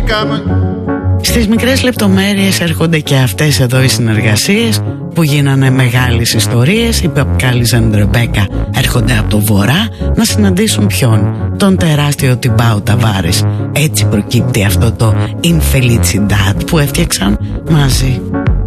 Στις μικρές λεπτομέρειες έρχονται και αυτές εδώ οι συνεργασίες που γίνανε μεγάλες ιστορίες. Οι Παπκάλιζαν Ρεμπέκα έρχονται από το βορρά να συναντήσουν ποιον? Τον τεράστιο Τιμπάου Ταβάρες. Έτσι προκύπτει αυτό το Infelicidad που έφτιαξαν μαζί.